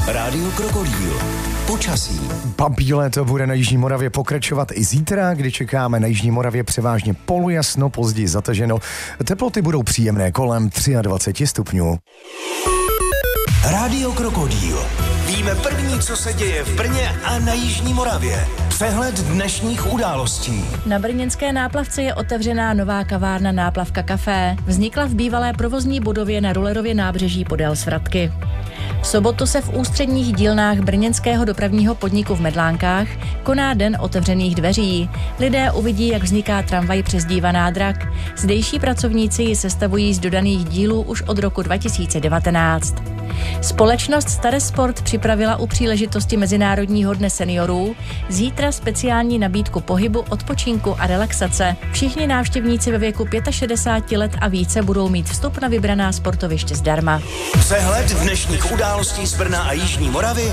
Rádio Krokodýl. Počasí. Babí léto bude na Jižní Moravě pokračovat i zítra, kdy čekáme na Jižní Moravě převážně polojasno, později zataženo. Teploty budou příjemné kolem 23 stupňů. Rádio Krokodýl. Víme první, co se děje v Brně a na Jižní Moravě. Přehled dnešních událostí. Na brněnské Náplavce je otevřená nová kavárna Náplavka Café. Vznikla v bývalé provozní budově na Rulerově nábřeží podél Svratky. V sobotu se v ústředních dílnách brněnského dopravního podniku v Medlánkách koná Den otevřených dveří. Lidé uvidí, jak vzniká tramvaj přezdívaná Drak. Zdejší pracovníci ji sestavují z dodaných dílů už od roku 2019. Společnost Staresport připravila u příležitosti Mezinárodního dne seniorů zítra speciální nabídku pohybu, odpočinku a relaxace. Všichni návštěvníci ve věku 65 let a více budou mít vstup na vybraná sportoviště zdarma. Přehled dnešních událostí z Brna a Jižní Moravy